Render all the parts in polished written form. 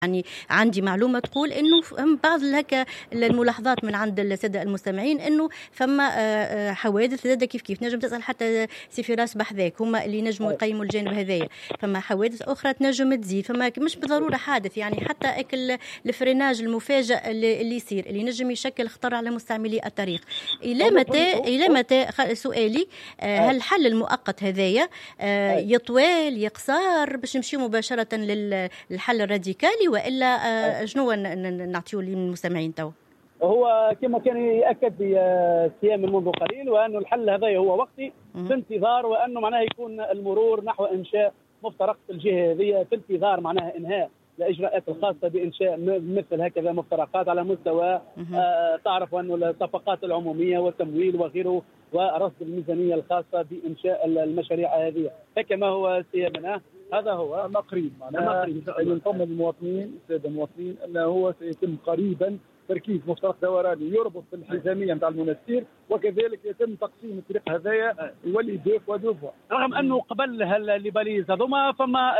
يعني عندي معلومة تقول إنه بعض هكا الملاحظات من عند السادة المستمعين إنه فما حوادث زادة كيف نجم تسأل حتى سي فراس بحذاك هما اللي نجموا يقيموا الجانب هذايا. فما حوادث أخرى تنجم تزيد، فما مش بالضرورة حادث يعني حتى أكل الفريناج المفاجئ اللي يصير اللي نجم يشكل خطر على مستعملي الطريق. إلى متى سؤالي هل الحل المؤقت هذايا يطوال يقصر باش نمشي مباشرة للحل الراديكالي وإلا شنو نعطيو للمستمعين تو؟ هو كما كان يأكد سيام منذ قليل وأنه الحل هذا هو وقتي في انتظار وأنه معناه يكون المرور نحو إنشاء مفترق الجهة هذه في انتظار معناها إنهاء الإجراءات الخاصة بإنشاء مثل هكذا مفترقات على مستوى تعرف أنه الصفقات العمومية والتمويل وغيره ورصد الميزانية الخاصة بإنشاء المشاريع هذه. فكما هو سيامنا هذا هو قريب معناها ينطمن المواطنين الساده المواطنين انه هو سيتم قريبا تركيز مفترق دوراني يربط بالحزاميه نتاع المنستير، وكذلك يتم تقسيم الطريق هذايا يولي دوف ودوفوا. رغم انه قبل الليباليز هذوما فما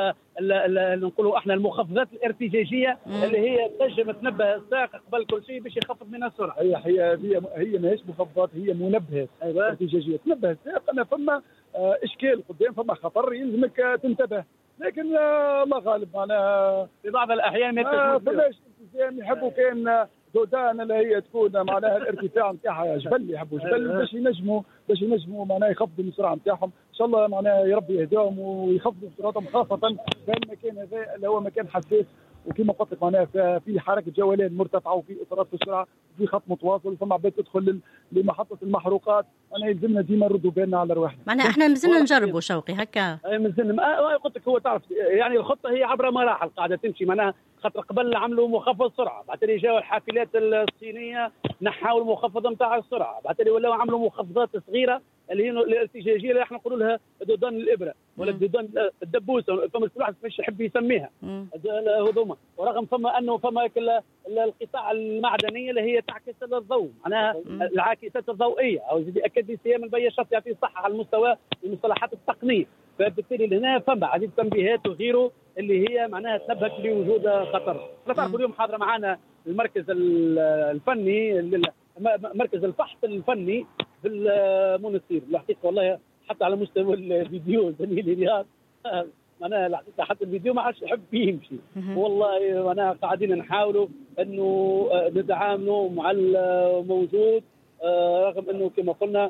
نقولوا احنا المخفضات الارتجاجيه اللي هي تنجم تنبه السائق قبل كل شيء باش يخفض من السرعه. هي ماهيش مخفضات، هي منبهات ارتجاجيه تنبه السائق ان فما اشكال قدام، فما خطر يلزمك تنتبه. لكن الله غالب معناها في بعض الاحيان ما فماش التزام يحبوا كان دودان اللي هي تكون معناها الارتفاع نتاعها جبل، يحبوا جبل باش ينجموا معناها يخفضوا من السرعه نتاعهم. ان شاء الله معناها يا ربي يهداهم ويخفضوا سرعتهم، خاصه في المكان هذا اللي هو مكان حساس، وكما قلت لك معناها في حركه جولان مرتفعه وفي اطارات في السرعه وفي خط متواصل، وفما عباد تدخل لمحطه المحروقات. انا يلزمنا ديما نردوا بالنا على رواحنا. معناها احنا مازلنا نجربوا شوقي هكا. اي مازلنا قلت لك هو تعرف يعني الخطه هي عبر مراحل قاعده تمشي. معناها خاطر قبل عملوا مخفض سرعه، بعد اللي جاوا الحافلات الصينيه نحاوا المخفض نتاع السرعه، بعد اللي ولاو عملوا مخفضات صغيره اللي هي الارتجاجيه اللي احنا نقولوا لها دودان الابره ولا دودان الدبوسه، فما الواحد مش يحب يسميها هذوما. ورغم فما القطاع المعدنيه اللي هي تعكس الضوء، معناها العاكسات الضوئيه او زي اكد لي سيام البيشات يعطي الصحه على المستوى المصطلحات التقنيه. فبالتالي هنا فما عديد تنبيهات وغيره اللي هي معناها تنبهت لوجود خطر. لا تعرفوا اليوم حاضره معنا المركز الفني مركز الفحص الفني في المنستير. الحقيقه والله حتى على مستوى الفيديو زميلي رياض معناها الحقيقه حتى الفيديو ما عادش يحب يمشي. والله معناها قاعدين نحاولوا انه نتعاملوا مع الموجود رغم انه كما قلنا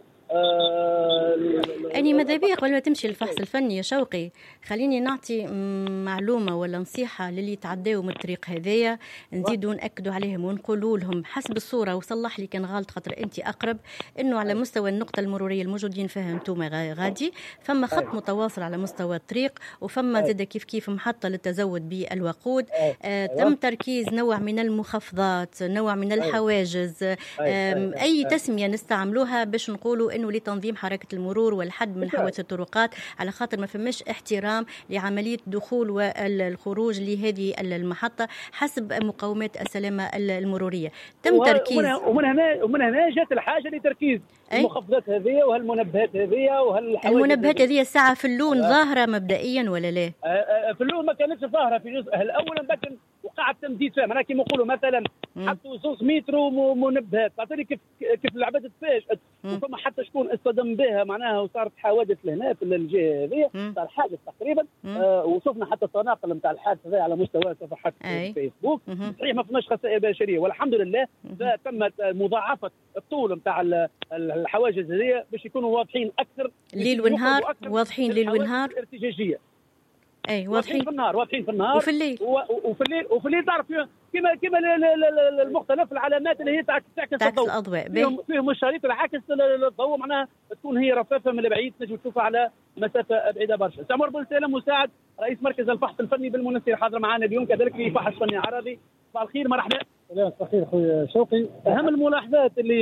أني ماذا بيا قبل ما تمشي الفحص الفني يا شوقي خليني نعطي معلومة ولا نصيحة للي يتعداوا من الطريق هذايا، نزيدوا نأكدوا عليهم ونقولوا لهم حسب الصورة، وصلح لي كان غلط خاطر أنت أقرب، إنه على مستوى النقطة المرورية الموجودين فيها أنتم غادي فما خط متواصل على مستوى الطريق، وفما زاد كيف محطة للتزود بالوقود. تم تركيز نوع من المخفضات، نوع من الحواجز، أي تسمية نستعملوها باش نقولوا انه لتنظيم حركه المرور والحد من حوادث الطرقات، على خاطر ما فماش احترام لعمليه الدخول والخروج لهذه المحطه حسب مقومات السلامه المروريه. تم تركيز ومن هنا جات الحاجه لتركيز المخفضات هذه وهالمنبهات هذه المنبهات هذه الساعه في اللون ظاهره مبدئيا ولا لا؟ في اللون ما كانتش ظاهره في جزء الاول، لكن وقع التمديد فيها. معناها كيما نقولوا مثلا حطوا زوز مترو منبهات، تعطيني كيف العباد تفاجئت وفما حتى شكون اصطدم بها معناها وصارت حوادث لهنا في الجهه هذه، صار حادث تقريبا. وشفنا حتى التناقل نتاع الحادث هذا على مستوى صفحات فيسبوك. صحيح ما فماش خسائر بشريه والحمد لله، تمت مضاعفه الطول نتاع الحواجز هذه باش يكونوا واضحين اكثر ليل ونهار، واضحين ليل ونهار ارتجاجيه. واضحين في النهار وفي الليل وفي الليل تعرف كما المختلف العلامات اللي هي تعكس الضوء. فيهم الشريط العاكس للضوء، معناها تكون هي رفافه من البعيد تنجم تشوفها على مسافه بعيده برشا. سامر بن سالم مساعد رئيس مركز الفحص الفني بالمنستير حاضر معنا اليوم، كذلك في فحص فني عربي. صباح الخير، مرحبا. صباح الخير خويا شوقي. اهم الملاحظات اللي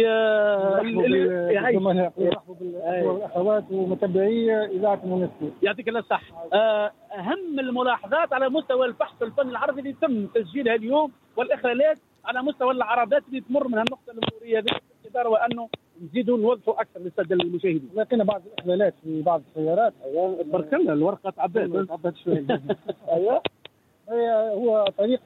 نرحبوا بالاخوات ومتابعي اذاعه المنستير. يعطيك الله الصحه. اهم الملاحظات على مستوى الفحص الفني العربي اللي تم تسجيلها اليوم والاخلالات على مستوى العربات اللي تمر من النقطه المروريه هذه الاداره، وانه نزيدوا نوضحوا اكثر للساده المشاهدين. لكن بعض الاخلالات في بعض السيارات. تبارك الله الورقه تعبت شويه. ايوه هو طريق